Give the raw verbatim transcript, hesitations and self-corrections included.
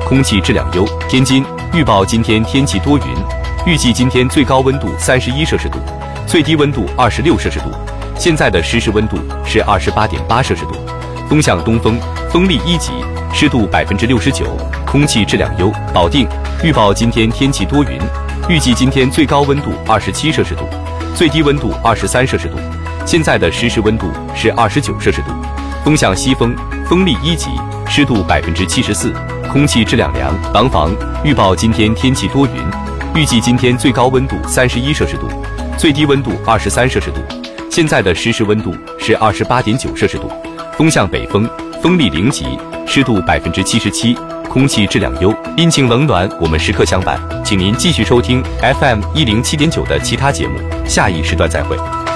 空气质量优。天津预报今天天气多云，预计今天最高温度三十一摄氏度，最低温度二十六摄氏度。现在的实时温度是二十八点八摄氏度，风向东风，风力一级，湿度百分之六十九，空气质量优。保定预报今天天气多云，预计今天最高温度二十七摄氏度，最低温度二十三摄氏度。现在的实时温度是二十九摄氏度，风向西风，风力一级，湿度百分之七十四，空气质量良。廊坊预报今天天气多云，预计今天最高温度三十一摄氏度，最低温度二十三摄氏度。现在的实时温度是二十八点九摄氏度，风向北风，风力零级，湿度百分之七十七，空气质量优。阴晴冷暖，我们时刻相伴，请您继续收听 F M 一零七点九的其他节目，下一时段再会。